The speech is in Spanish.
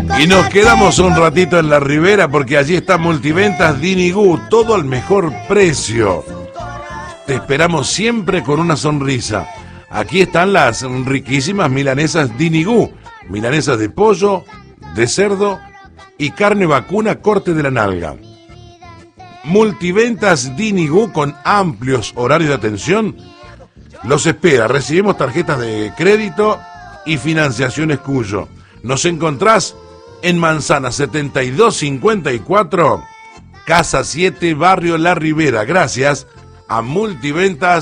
Y nos quedamos un ratito en la Ribera porque allí está Multiventas Dinigú, todo al mejor precio. Te esperamos siempre con una sonrisa. Aquí están las riquísimas milanesas Dinigú, milanesas de pollo, de cerdo y carne vacuna corte de la nalga. Multiventas Dinigú con amplios horarios de atención. Los espera, recibimos tarjetas de crédito y financiaciones Cuyo. Nos encontrás en Manzana 7254, Casa 7, Barrio La Ribera. Gracias a Multiventas